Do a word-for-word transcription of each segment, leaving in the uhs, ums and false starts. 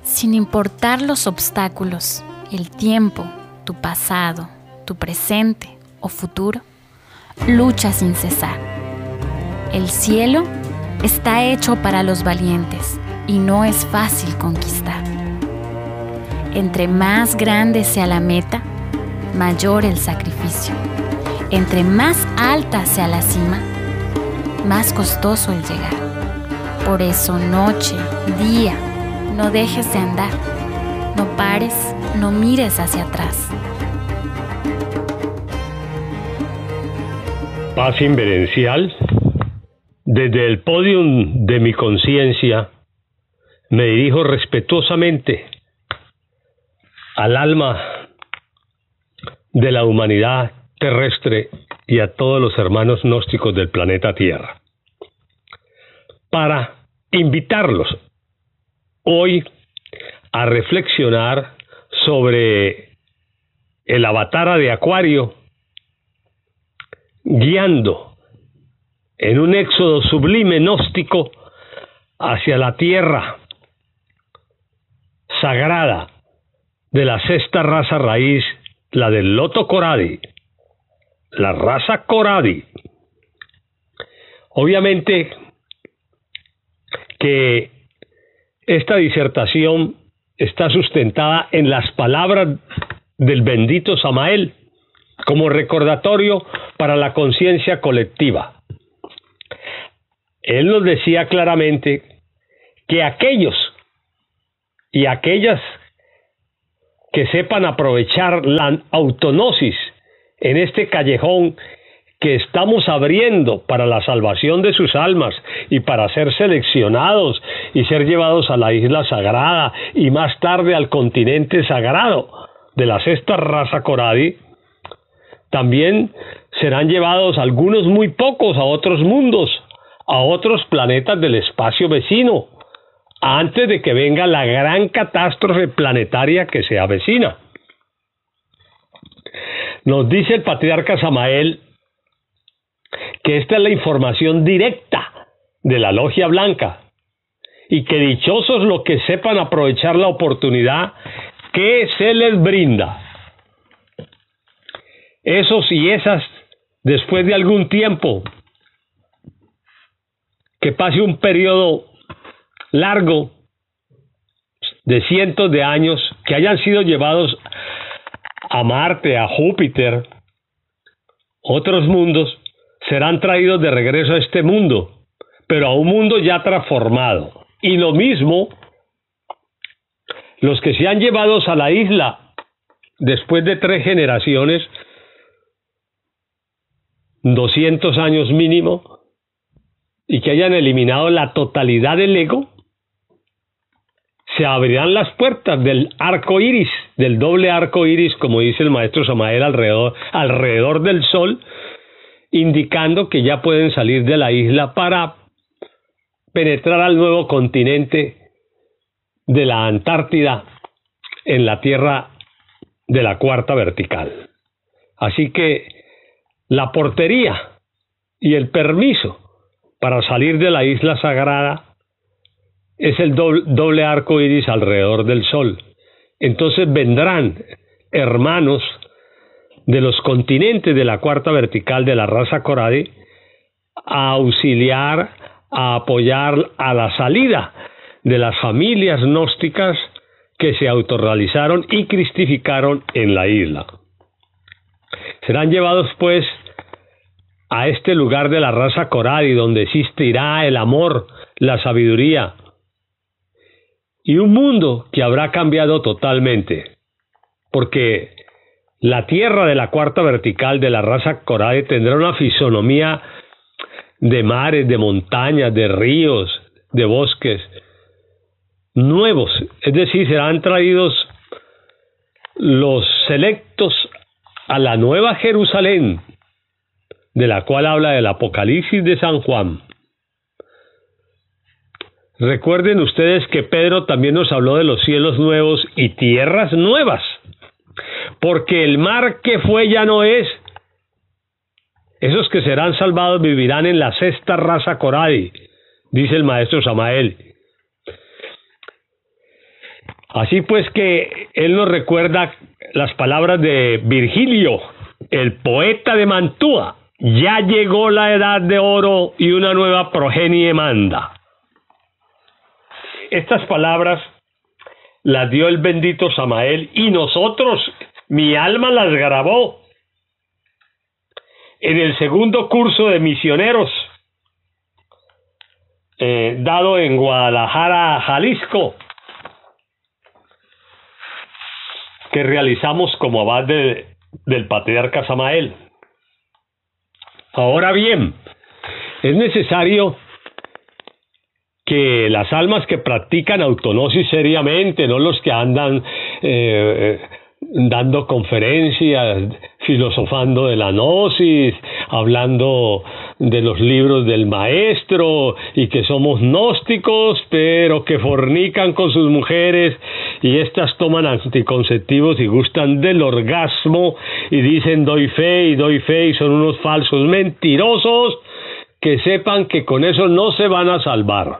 Sin importar los obstáculos, el tiempo, tu pasado, tu presente o futuro, lucha sin cesar. El cielo está hecho para los valientes y no es fácil conquistar. Entre más grande sea la meta, mayor el sacrificio. Entre más alta sea la cima, más costoso el llegar. Por eso, noche, día, no dejes de andar. No pares, no mires hacia atrás. Paz inverencial. Desde el podium de mi conciencia me dirijo respetuosamente al alma de la humanidad terrestre y a todos los hermanos gnósticos del planeta Tierra, para invitarlos hoy a reflexionar sobre el Avatara de Acuario, guiando en un éxodo sublime gnóstico hacia la tierra sagrada de la sexta raza raíz, la del Loto Coradi, la raza Coradi. Obviamente que esta disertación está sustentada en las palabras del bendito Samael como recordatorio para la conciencia colectiva. Él nos decía claramente que aquellos y aquellas que sepan aprovechar la autognosis en este callejón que estamos abriendo para la salvación de sus almas y para ser seleccionados y ser llevados a la isla sagrada y más tarde al continente sagrado de la sexta raza Coradi, también serán llevados algunos muy pocos a otros mundos, a otros planetas del espacio vecino, antes de que venga la gran catástrofe planetaria que se avecina. Nos dice el patriarca Samael que esta es la información directa de la Logia Blanca y que dichosos los que sepan aprovechar la oportunidad que se les brinda. Esos y esas, después de algún tiempo, que pase un periodo largo de cientos de años, que hayan sido llevados a Marte, a Júpiter, otros mundos, serán traídos de regreso a este mundo, pero a un mundo ya transformado. Y lo mismo, los que sean llevados a la isla después de tres generaciones, doscientos años mínimo, y que hayan eliminado la totalidad del ego, se abrirán las puertas del arco iris, del doble arco iris, como dice el maestro Samael, alrededor, alrededor del sol, indicando que ya pueden salir de la isla para penetrar al nuevo continente de la Antártida en la tierra de la cuarta vertical. Así que la portería y el permiso para salir de la isla sagrada es el doble, doble arco iris alrededor del sol. Entonces vendrán hermanos de los continentes de la cuarta vertical de la raza Coradi a auxiliar, a apoyar a la salida de las familias gnósticas que se autorrealizaron y cristificaron en la isla. Serán llevados pues a este lugar de la raza Coradi, donde existirá el amor, la sabiduría y un mundo que habrá cambiado totalmente, porque la tierra de la cuarta vertical de la raza Coradi tendrá una fisonomía de mares, de montañas, de ríos, de bosques nuevos, es decir, serán traídos los selectos a la nueva Jerusalén, de la cual habla el Apocalipsis de San Juan. Recuerden ustedes que Pedro también nos habló de los cielos nuevos y tierras nuevas, porque el mar que fue ya no es. Esos que serán salvados vivirán en la sexta raza Coradi, dice el maestro Samael. Así pues que él nos recuerda las palabras de Virgilio, el poeta de Mantua: ya llegó la edad de oro y una nueva progenie manda. Estas palabras las dio el bendito Samael y nosotros, mi alma las grabó en el segundo curso de misioneros eh, dado en Guadalajara, Jalisco, que realizamos como abad de, del patriarca Samael. Ahora bien, es necesario que las almas que practican autognosis seriamente, no los que andan eh, dando conferencias, filosofando de la gnosis, hablando de los libros del maestro y que somos gnósticos, pero que fornican con sus mujeres y estas toman anticonceptivos y gustan del orgasmo y dicen doy fe y doy fe y son unos falsos mentirosos, que sepan que con eso no se van a salvar.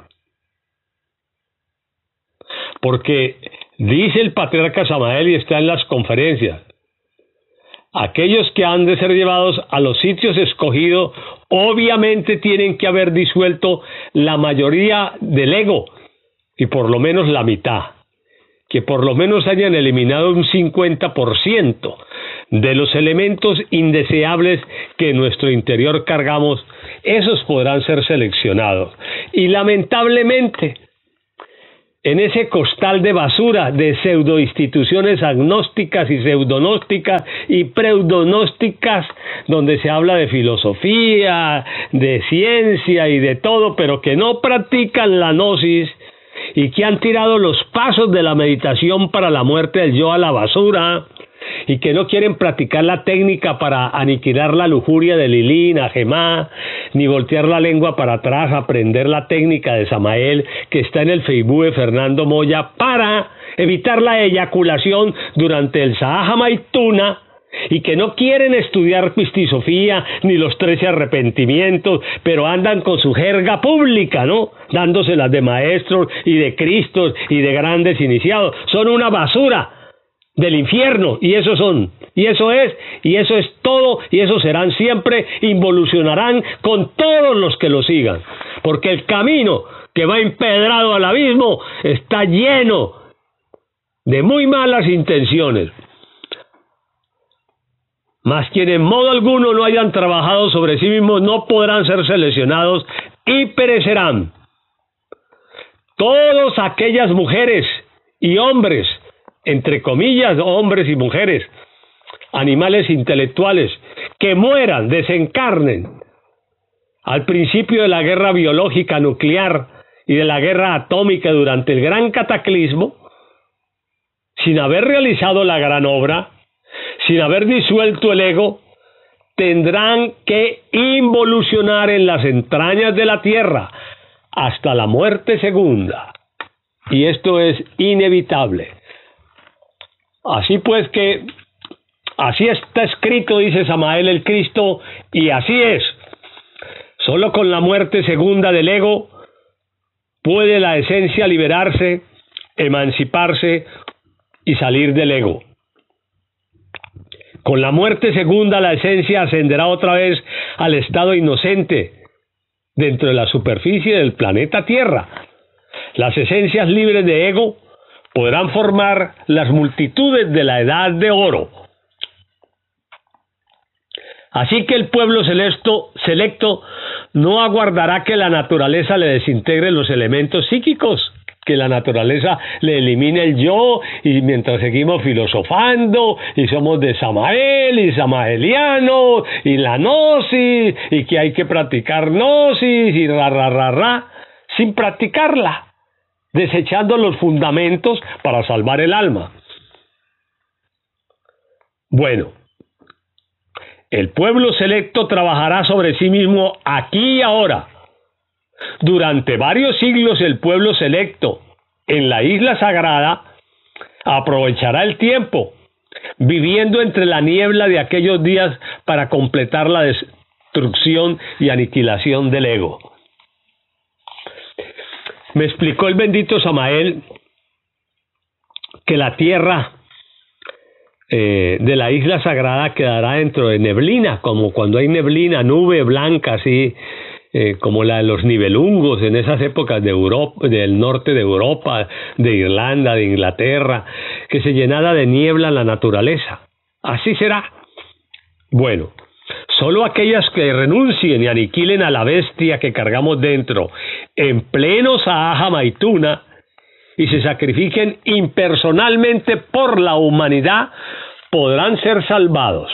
Porque dice el patriarca Samael y está en las conferencias: aquellos que han de ser llevados a los sitios escogidos obviamente tienen que haber disuelto la mayoría del ego y por lo menos la mitad, que por lo menos hayan eliminado un cincuenta por ciento de los elementos indeseables que en nuestro interior cargamos. Esos podrán ser seleccionados y lamentablemente en ese costal de basura de pseudoinstituciones agnósticas y pseudonósticas y preudonósticas, donde se habla de filosofía, de ciencia y de todo, pero que no practican la gnosis y que han tirado los pasos de la meditación para la muerte del yo a la basura, y que no quieren practicar la técnica para aniquilar la lujuria de Lilí, Najemá, ni voltear la lengua para atrás, aprender la técnica de Samael, que está en el Facebook de Fernando Moya, para evitar la eyaculación durante el Sahaja Maituna, y que no quieren estudiar pistisofía ni los trece arrepentimientos, pero andan con su jerga pública, ¿no? Dándoselas de maestros y de cristos y de grandes iniciados. Son una basura del infierno, y eso son, y eso es, y eso es todo, y eso serán siempre, involucionarán con todos los que lo sigan, porque el camino que va empedrado al abismo está lleno de muy malas intenciones. Mas quienes en modo alguno no hayan trabajado sobre sí mismos no podrán ser seleccionados y perecerán. Todas aquellas mujeres y hombres, entre comillas, hombres y mujeres, animales intelectuales, que mueran, desencarnen al principio de la guerra biológica nuclear y de la guerra atómica durante el gran cataclismo, sin haber realizado la gran obra, sin haber disuelto el ego, tendrán que involucionar en las entrañas de la tierra hasta la muerte segunda. Y esto es inevitable. Así pues que, así está escrito, dice Samael el Cristo, y así es. Solo con la muerte segunda del ego puede la esencia liberarse, emanciparse y salir del ego. Con la muerte segunda la esencia ascenderá otra vez al estado inocente dentro de la superficie del planeta Tierra. Las esencias libres de ego podrán formar las multitudes de la edad de oro. Así que el pueblo selecto, selecto no aguardará que la naturaleza le desintegre los elementos psíquicos, que la naturaleza le elimine el yo, y mientras seguimos filosofando y somos de Samael y samaeliano y la gnosis y que hay que practicar gnosis y ra ra ra ra sin practicarla, desechando los fundamentos para salvar el alma. Bueno, el pueblo selecto trabajará sobre sí mismo aquí y ahora. Durante varios siglos el pueblo selecto en la isla sagrada aprovechará el tiempo, viviendo entre la niebla de aquellos días para completar la destrucción y aniquilación del ego. Me explicó el bendito Samael que la tierra eh, de la isla sagrada quedará dentro de neblina, como cuando hay neblina, nube blanca, así eh, como la de los nivelungos en esas épocas de Europa, del norte de Europa, de Irlanda, de Inglaterra, que se llenara de niebla la naturaleza. Así será. Bueno, solo aquellas que renuncien y aniquilen a la bestia que cargamos dentro en pleno Sahaja Maituna y se sacrifiquen impersonalmente por la humanidad podrán ser salvados.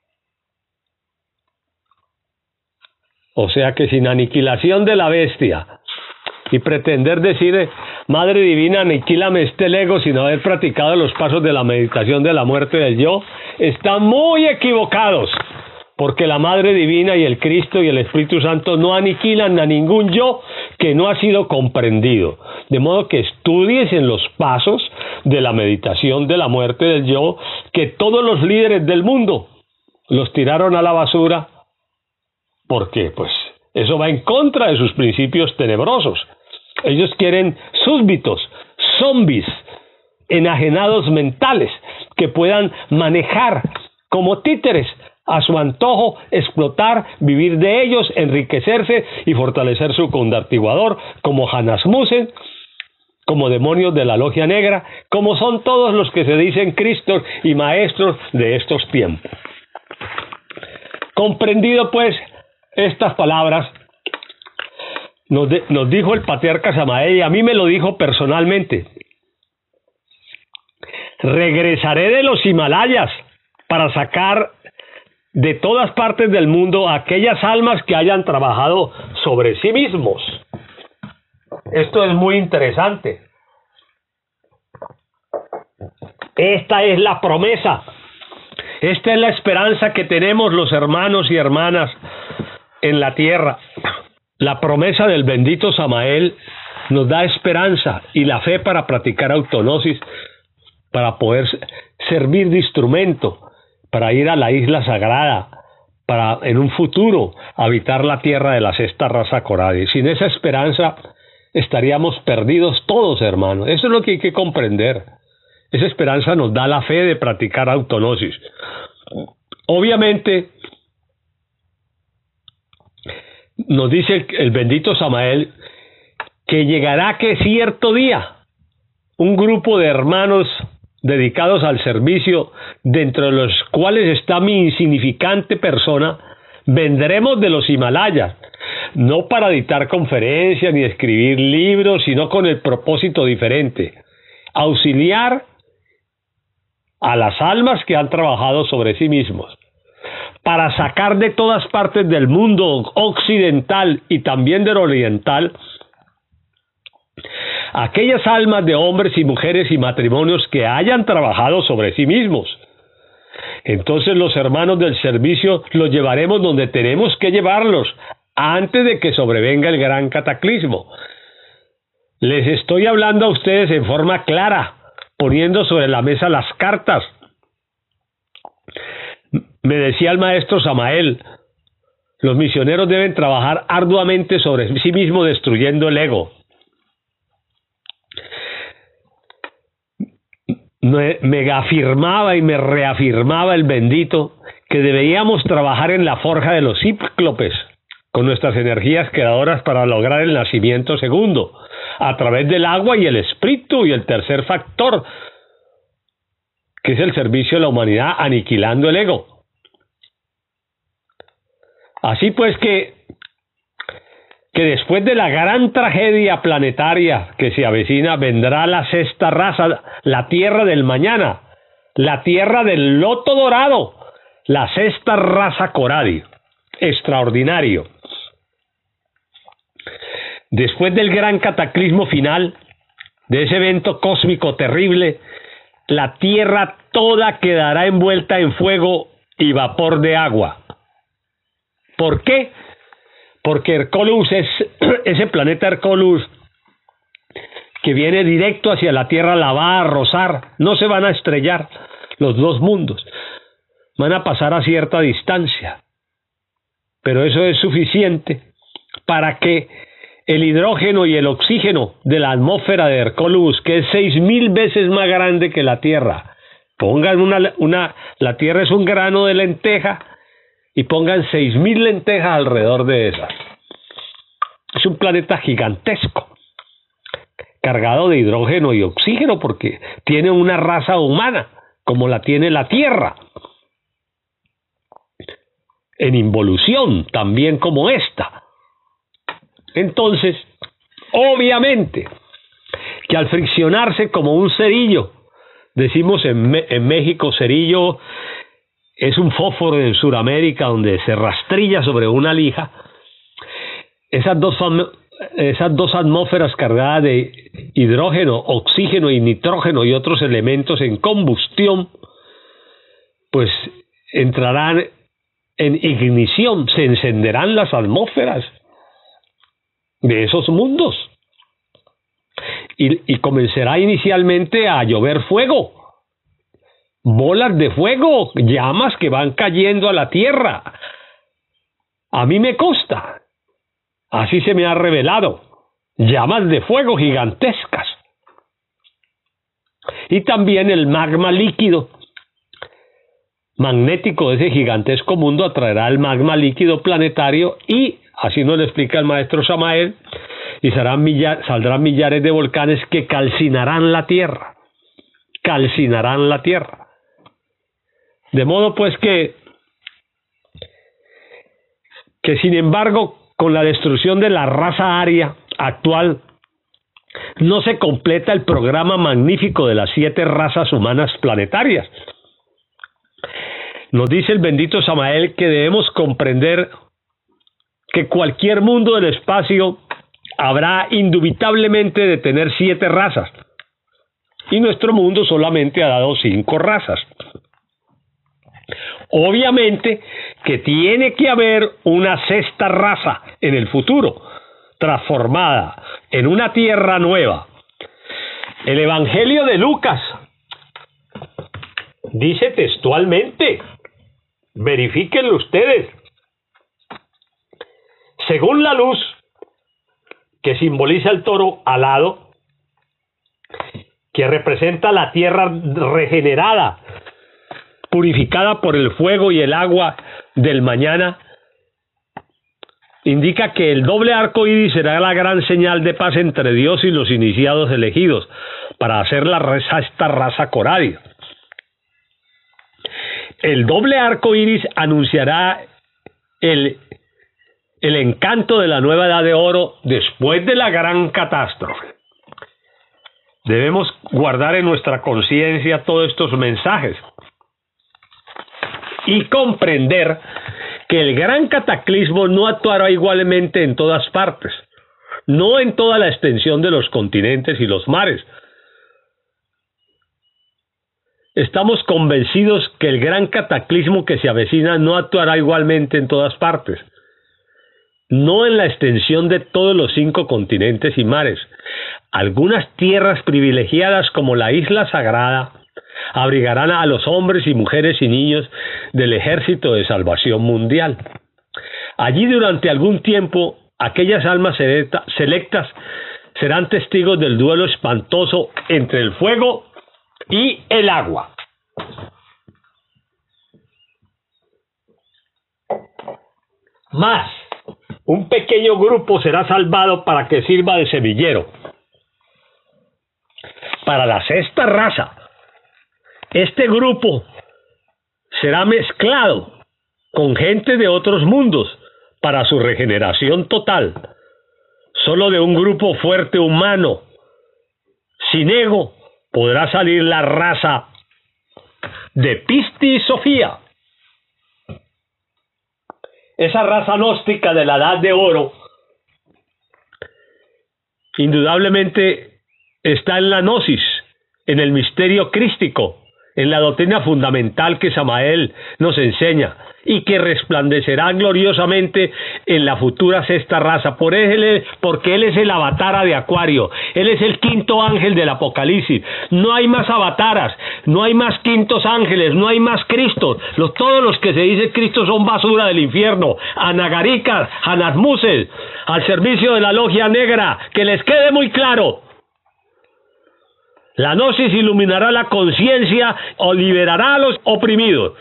O sea que sin aniquilación de la bestia y pretender decir, Madre Divina, aniquílame este ego sin haber practicado los pasos de la meditación de la muerte del yo, están muy equivocados, porque la Madre Divina y el Cristo y el Espíritu Santo no aniquilan a ningún yo que no ha sido comprendido. De modo que estudies en los pasos de la meditación de la muerte del yo, que todos los líderes del mundo los tiraron a la basura. ¿Por qué? Pues eso va en contra de sus principios tenebrosos. Ellos quieren súbditos, zombies, enajenados mentales, que puedan manejar como títeres a su antojo, explotar, vivir de ellos, enriquecerse y fortalecer su condartiguador, como Hanasmussen, como demonios de la logia negra, como son todos los que se dicen Cristos y maestros de estos tiempos. Comprendido pues estas palabras, nos, de, nos dijo el patriarca Samael, y a mí me lo dijo personalmente: regresaré de los Himalayas para sacar de todas partes del mundo aquellas almas que hayan trabajado sobre sí mismos. Esto es muy interesante. Esta es la promesa, esta es la esperanza que tenemos los hermanos y hermanas en la tierra. La promesa del bendito Samael nos da esperanza y la fe para practicar autognosis, para poder servir de instrumento, para ir a la isla sagrada, para en un futuro habitar la tierra de la sexta raza Coradi. Sin esa esperanza estaríamos perdidos todos, hermanos. Eso es lo que hay que comprender. Esa esperanza nos da la fe de practicar autognosis. Obviamente, nos dice el, el bendito Samael que llegará que cierto día un grupo de hermanos dedicados al servicio, dentro de los cuales está mi insignificante persona, vendremos de los Himalayas, no para dictar conferencias ni escribir libros, sino con el propósito diferente: auxiliar a las almas que han trabajado sobre sí mismos, para sacar de todas partes del mundo occidental y también del oriental aquellas almas de hombres y mujeres y matrimonios que hayan trabajado sobre sí mismos. Entonces los hermanos del servicio los llevaremos donde tenemos que llevarlos antes de que sobrevenga el gran cataclismo. Les estoy hablando a ustedes en forma clara, poniendo sobre la mesa las cartas. Me decía el maestro Samael, los misioneros deben trabajar arduamente sobre sí mismos, destruyendo el ego. Me afirmaba y me reafirmaba el bendito que deberíamos trabajar en la forja de los cíclopes con nuestras energías creadoras para lograr el nacimiento segundo, a través del agua y el espíritu, y el tercer factor, que es el servicio a la humanidad, aniquilando el ego. Así pues que, que después de la gran tragedia planetaria que se avecina, vendrá la sexta raza, la tierra del mañana, la tierra del loto dorado, la sexta raza Coradi, extraordinario. Después del gran cataclismo final, de ese evento cósmico terrible, la tierra toda quedará envuelta en fuego y vapor de agua. ¿Por qué? Porque Hercolus es ese planeta Hercolus que viene directo hacia la Tierra, la va a rozar, no se van a estrellar los dos mundos, van a pasar a cierta distancia, pero eso es suficiente para que el hidrógeno y el oxígeno de la atmósfera de Hercólubus, que es seis mil veces más grande que la Tierra. Pongan una, una, la Tierra es un grano de lenteja y pongan seis mil lentejas alrededor de esas. Es un planeta gigantesco, cargado de hidrógeno y oxígeno, porque tiene una raza humana, como la tiene la Tierra, en involución, también como esta. Entonces, obviamente, que al friccionarse como un cerillo, decimos en, Me- en México, cerillo es un fósforo en Sudamérica donde se rastrilla sobre una lija, esas dos, esas dos atmósferas cargadas de hidrógeno, oxígeno y nitrógeno y otros elementos en combustión, pues entrarán en ignición, se encenderán las atmósferas de esos mundos y, y comenzará inicialmente a llover fuego, bolas de fuego, llamas que van cayendo a la tierra. A mí me consta, así se me ha revelado, llamas de fuego gigantescas. Y también el magma líquido magnético de ese gigantesco mundo atraerá el magma líquido planetario y, así nos lo explica el maestro Samael, y serán millar, saldrán millares de volcanes que calcinarán la Tierra, calcinarán la Tierra. De modo pues que, que sin embargo, con la destrucción de la raza aria actual, no se completa el programa magnífico de las siete razas humanas planetarias. Nos dice el bendito Samael que debemos comprender que cualquier mundo del espacio habrá indubitablemente de tener siete razas, y nuestro mundo solamente ha dado cinco razas. Obviamente que tiene que haber una sexta raza en el futuro, transformada en una tierra nueva. El Evangelio de Lucas dice textualmente, verifíquenlo ustedes, según la luz que simboliza el toro alado, que representa la tierra regenerada, purificada por el fuego y el agua del mañana, indica que el doble arco iris será la gran señal de paz entre Dios y los iniciados elegidos para hacer la raza, esta raza coral. El doble arco iris anunciará el, el encanto de la nueva edad de oro después de la gran catástrofe. Debemos guardar en nuestra conciencia todos estos mensajes y comprender que el gran cataclismo no actuará igualmente en todas partes, no en toda la extensión de los continentes y los mares. Estamos convencidos que el gran cataclismo que se avecina no actuará igualmente en todas partes, no en la extensión de todos los cinco continentes y mares. Algunas tierras privilegiadas como la isla sagrada abrigarán a los hombres y mujeres y niños del ejército de salvación mundial. Allí durante algún tiempo aquellas almas selectas serán testigos del duelo espantoso entre el fuego y el agua. Más, un pequeño grupo será salvado para que sirva de semillero para la sexta raza. Este grupo será mezclado con gente de otros mundos para su regeneración total. Solo de un grupo fuerte humano, sin ego, podrá salir la raza de Pisti y Sofía. Esa raza gnóstica de la Edad de Oro indudablemente está en la gnosis, en el misterio crístico, en la doctrina fundamental que Samael nos enseña y que resplandecerá gloriosamente en la futura sexta raza, por él, porque él es el avatara de Acuario, él es el quinto ángel del Apocalipsis. No hay más avataras, no hay más quintos ángeles, no hay más Cristos. Los, todos los que se dicen Cristo son basura del infierno, anagaricas, anasmuses, al servicio de la logia negra. Que les quede muy claro: la gnosis iluminará la conciencia o liberará a los oprimidos.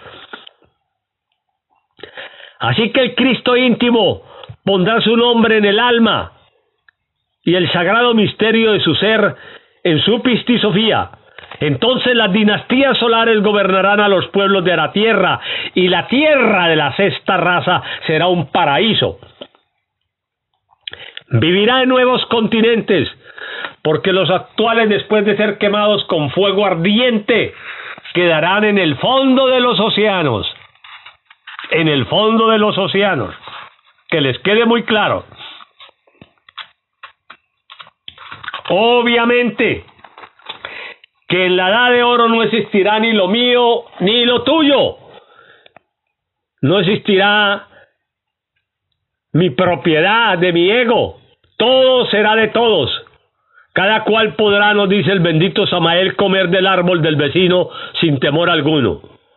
Así que el Cristo íntimo pondrá su nombre en el alma y el sagrado misterio de su ser en su pistisofía. Entonces las dinastías solares gobernarán a los pueblos de la tierra, y la tierra de la sexta raza será un paraíso. Vivirá en nuevos continentes, porque los actuales, después de ser quemados con fuego ardiente, quedarán en el fondo de los océanos. En el fondo de los océanos. Que les quede muy claro. Obviamente que en la edad de oro no existirá ni lo mío ni lo tuyo. No existirá mi propiedad de mi ego. Todo será de todos. Cada cual podrá, nos dice el bendito Samael, comer del árbol del vecino sin temor alguno.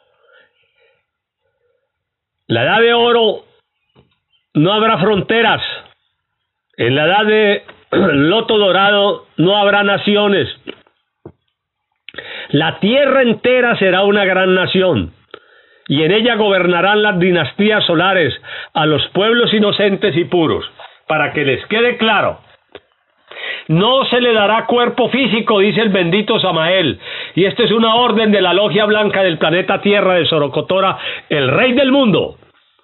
La edad de oro no habrá fronteras. En la edad de loto dorado no habrá naciones. La tierra entera será una gran nación, y en ella gobernarán las dinastías solares a los pueblos inocentes y puros. Para que les quede claro, no se le dará cuerpo físico, dice el bendito Samael, y esta es una orden de la logia blanca del planeta Tierra de Sorocotora, el rey del mundo.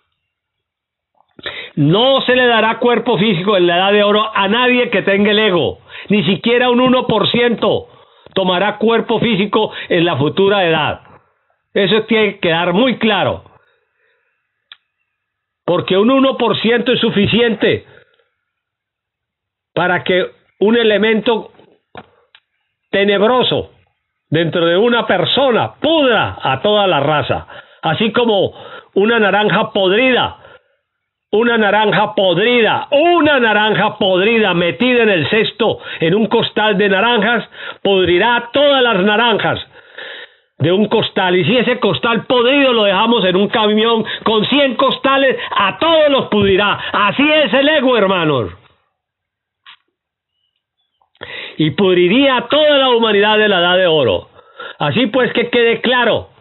No se le dará cuerpo físico en la edad de oro a nadie que tenga el ego, ni siquiera un uno por ciento tomará cuerpo físico en la futura edad. Eso tiene que quedar muy claro, porque un uno por ciento es suficiente para que un elemento tenebroso dentro de una persona pudra a toda la raza, así como una naranja podrida, una naranja podrida, una naranja podrida metida en el cesto, en un costal de naranjas, pudrirá todas las naranjas de un costal. Y si ese costal podrido lo dejamos en un camión con cien costales, a todos los pudrirá. Así es el ego, hermanos. Y pudriría a toda la humanidad de la edad de oro. Así pues, que quede claro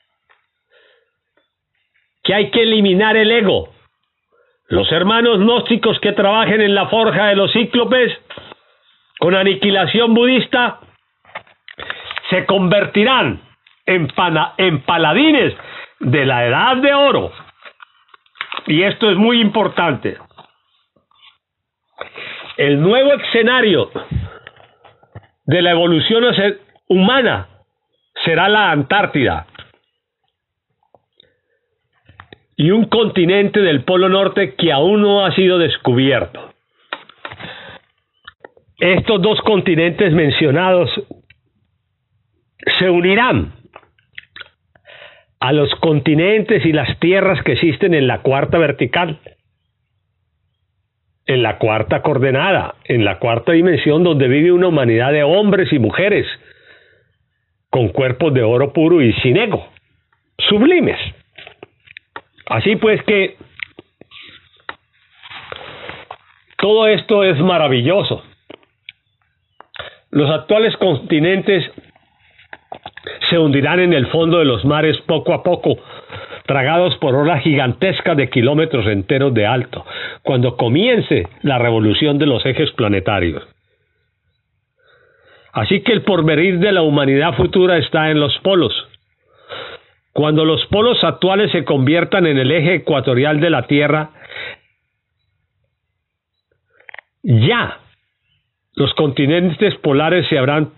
que hay que eliminar el ego. Los hermanos gnósticos que trabajen en la forja de los cíclopes con aniquilación budista se convertirán en, pana, en paladines de la edad de oro. Y esto es muy importante. El nuevo escenario de la evolución humana será la Antártida y un continente del Polo Norte que aún no ha sido descubierto. Estos dos continentes mencionados se unirán a los continentes y las tierras que existen en la cuarta vertical, en la cuarta coordenada, en la cuarta dimensión, donde vive una humanidad de hombres y mujeres con cuerpos de oro puro y sin ego, sublimes. Así pues que todo esto es maravilloso. Los actuales continentes se hundirán en el fondo de los mares poco a poco, tragados por olas gigantescas de kilómetros enteros de alto, cuando comience la revolución de los ejes planetarios. Así que el porvenir de la humanidad futura está en los polos. Cuando los polos actuales se conviertan en el eje ecuatorial de la Tierra, ya los continentes polares se habrán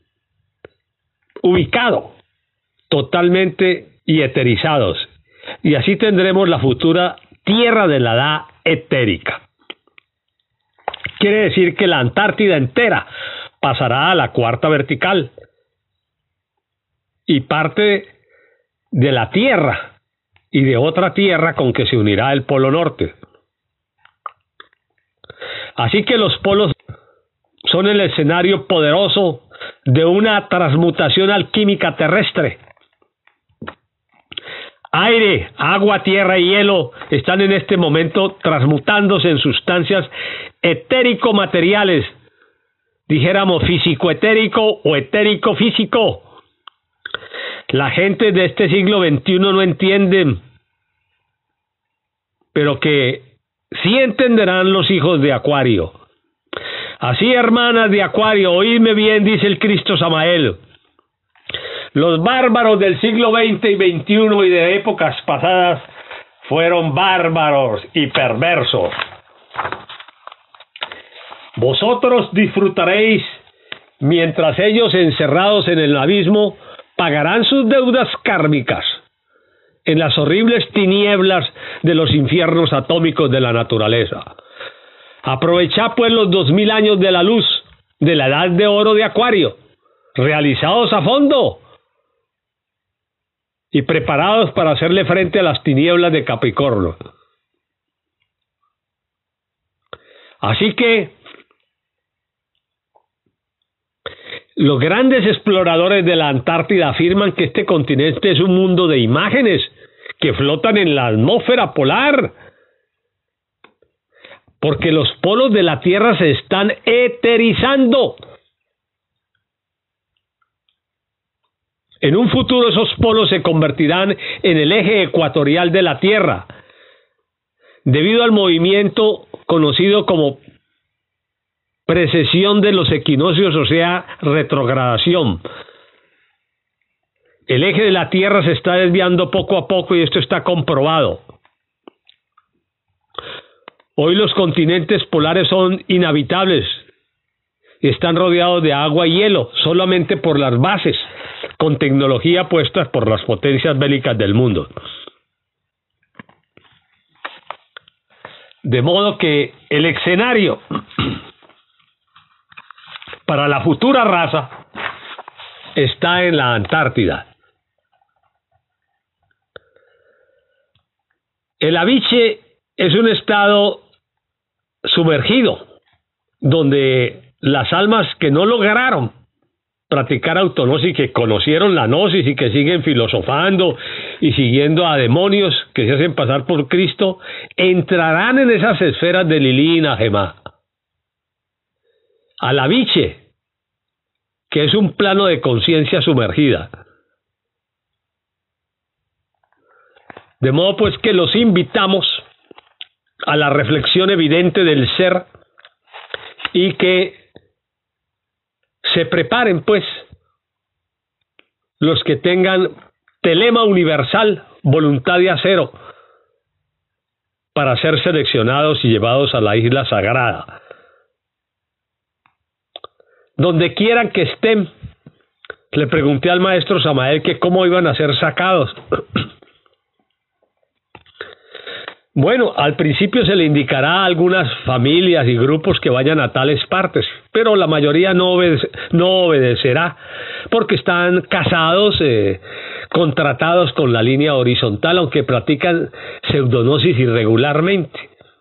ubicado totalmente y eterizados, y así tendremos la futura Tierra de la edad etérica. Quiere decir que la Antártida entera pasará a la cuarta vertical, y parte de la Tierra y de otra tierra con que se unirá el Polo Norte. Así que los polos son el escenario poderoso de una transmutación alquímica terrestre. Aire, agua, tierra y hielo están en este momento transmutándose en sustancias etérico-materiales, dijéramos físico-etérico o etérico-físico. La gente de este siglo veintiuno no entiende, pero que sí entenderán los hijos de Acuario. Así, hermanas de Acuario, oídme bien, dice el Cristo Samael. Los bárbaros del siglo veinte y veintiuno y de épocas pasadas fueron bárbaros y perversos. Vosotros disfrutaréis mientras ellos, encerrados en el abismo, pagarán sus deudas kármicas en las horribles tinieblas de los infiernos atómicos de la naturaleza. Aprovechad pues los dos mil años de la luz de la edad de oro de Acuario, realizados a fondo y preparados para hacerle frente a las tinieblas de Capricornio. Así que los grandes exploradores de la Antártida afirman que este continente es un mundo de imágenes que flotan en la atmósfera polar, porque los polos de la Tierra se están eterizando. En un futuro esos polos se convertirán en el eje ecuatorial de la Tierra, debido al movimiento conocido como precesión de los equinoccios, o sea, retrogradación. El eje de la Tierra se está desviando poco a poco y esto está comprobado. Hoy los continentes polares son inhabitables y están rodeados de agua y hielo solamente por las bases, con tecnología puestas por las potencias bélicas del mundo. De modo que el escenario para la futura raza está en la Antártida. El Aviche es un estado sumergido, donde las almas que no lograron practicar autognosis, que conocieron la gnosis y que siguen filosofando y siguiendo a demonios que se hacen pasar por Cristo, entrarán en esas esferas de Lilí y Najemá. Al Aviche, que es un plano de conciencia sumergida. De modo pues que los invitamos a la reflexión evidente del ser y que se preparen pues los que tengan telema universal, voluntad de acero, para ser seleccionados y llevados a la isla sagrada. Donde quieran que estén, le pregunté al maestro Samael que cómo iban a ser sacados. Bueno, al principio se le indicará a algunas familias y grupos que vayan a tales partes, pero la mayoría no, obede- no obedecerá, porque están casados, eh, contratados con la línea horizontal, aunque practican pseudonosis irregularmente.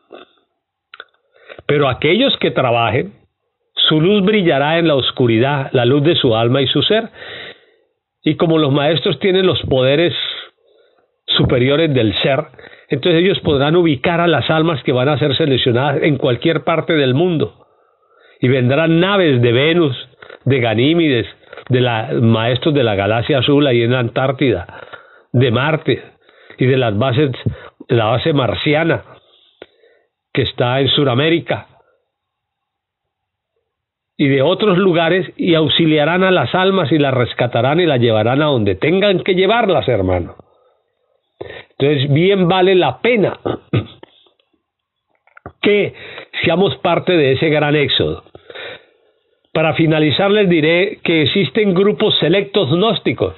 Pero aquellos que trabajen, su luz brillará en la oscuridad, la luz de su alma y su ser. Y como los maestros tienen los poderes superiores del ser, entonces ellos podrán ubicar a las almas que van a ser seleccionadas en cualquier parte del mundo. Y vendrán naves de Venus, de Ganímedes, de la, maestros de la galaxia azul ahí en la Antártida, de Marte y de las bases, de la base marciana que está en Sudamérica y de otros lugares, y auxiliarán a las almas y las rescatarán y las llevarán a donde tengan que llevarlas, hermano. Entonces bien vale la pena que seamos parte de ese gran éxodo. Para finalizar les diré que existen grupos selectos gnósticos.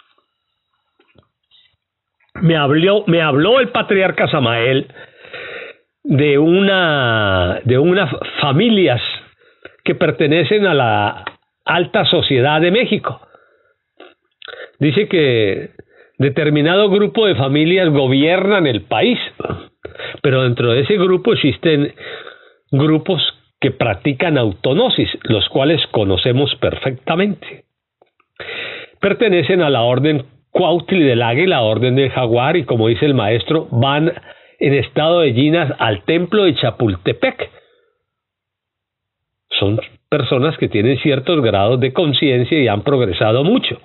Me habló, me habló el patriarca Samael de una de unas familias que pertenecen a la alta sociedad de México. dice que determinado grupo de familias gobiernan el país, pero dentro de ese grupo existen grupos que practican autognosis, los cuales conocemos perfectamente. Pertenecen a la orden Cuautli del Águila, orden del Jaguar, y como dice el maestro, van en estado de yinas al templo de Chapultepec. Son personas que tienen ciertos grados de conciencia y han progresado mucho.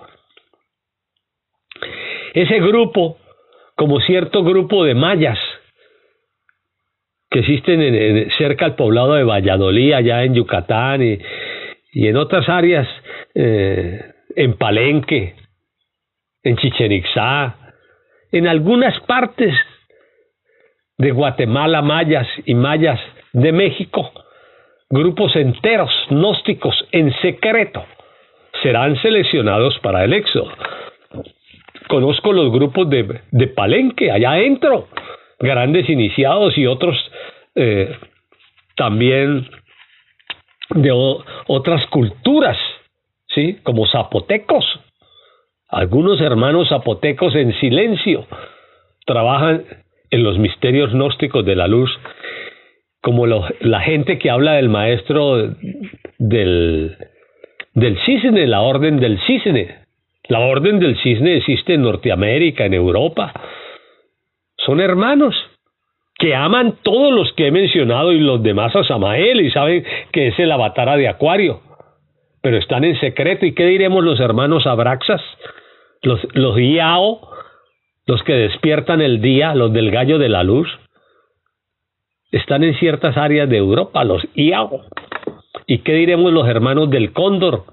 Ese grupo, como cierto grupo de mayas que existen en, en, cerca al poblado de Valladolid, allá en Yucatán, y, y en otras áreas, eh, en Palenque, en Chichén Itzá, en algunas partes de Guatemala, mayas y mayas de México, grupos enteros gnósticos en secreto serán seleccionados para el éxodo. Conozco los grupos de, de Palenque, allá adentro, grandes iniciados y otros eh, también de o, otras culturas, ¿sí? Como zapotecos. Algunos hermanos zapotecos en silencio trabajan en los misterios gnósticos de la luz, como lo, la gente que habla del maestro del, del cisne, la orden del cisne. La orden del cisne existe en Norteamérica, en Europa. Son hermanos que aman todos los que he mencionado y los demás a Samael y saben que es el avatara de Acuario, pero están en secreto. ¿Y qué diremos los hermanos Abraxas? Los, los Iao, los que despiertan el día, los del gallo de la luz, están en ciertas áreas de Europa, los Iao. ¿Y qué diremos los hermanos del Cóndor?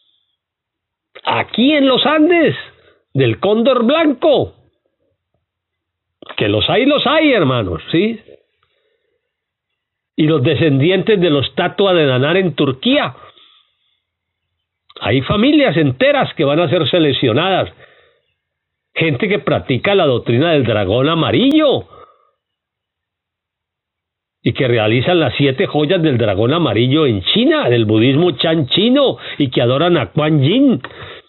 Aquí en los Andes, del Cóndor Blanco, que los hay, los hay, hermanos, ¿sí? Y los descendientes de los Tatua de Nanar en Turquía. Hay familias enteras que van a ser seleccionadas. Gente que practica la doctrina del dragón amarillo y que realizan las siete joyas del dragón amarillo en China, del budismo Chan chino, y que adoran a Kuan Yin.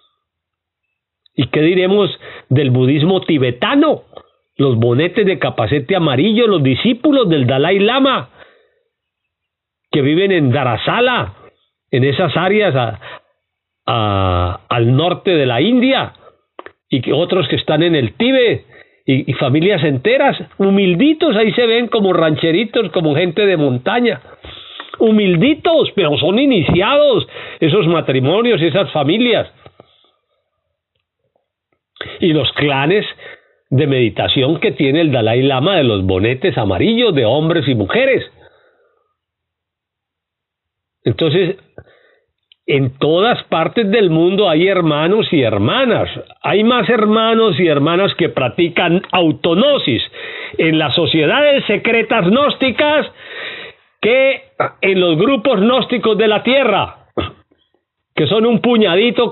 ¿Y qué diremos del budismo tibetano? Los bonetes de capacete amarillo, los discípulos del Dalai Lama, que viven en Dharamsala, en esas áreas a, a, al norte de la India, y que otros que están en el Tíbet, y, y familias enteras, humilditos, ahí se ven como rancheritos, como gente de montaña, humilditos, pero son iniciados esos matrimonios, esas familias. Y los clanes de meditación que tiene el Dalai Lama de los bonetes amarillos de hombres y mujeres. Entonces, en todas partes del mundo hay hermanos y hermanas. Hay más hermanos y hermanas que practican autognosis en las sociedades secretas gnósticas que en los grupos gnósticos de la tierra, que son un puñadito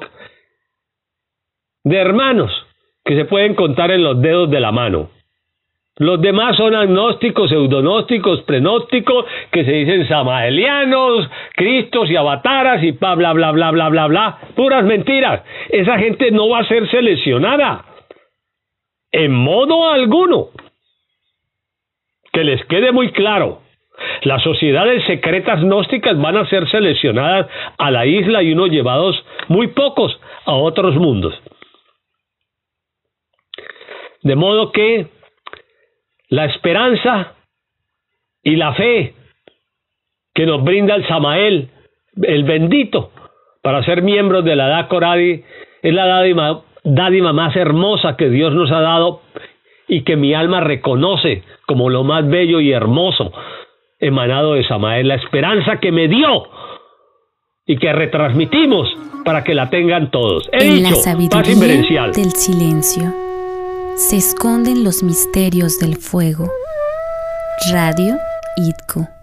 de hermanos que se pueden contar en los dedos de la mano. Los demás son agnósticos, pseudognósticos, prenósticos, que se dicen samaelianos, cristos y avataras y bla, bla, bla, bla, bla, bla, bla. Puras mentiras. Esa gente no va a ser seleccionada en modo alguno. Que les quede muy claro. Las sociedades secretas gnósticas van a ser seleccionadas a la isla y unos llevados, muy pocos, a otros mundos. De modo que la esperanza y la fe que nos brinda el Samael, el bendito, para ser miembros de la Edad Coradi, es la dádiva, dádiva más hermosa que Dios nos ha dado y que mi alma reconoce como lo más bello y hermoso emanado de Samael, la esperanza que me dio y que retransmitimos para que la tengan todos. He en dicho, la sabiduría paz inverencial del silencio se esconden los misterios del fuego. Radio I D C O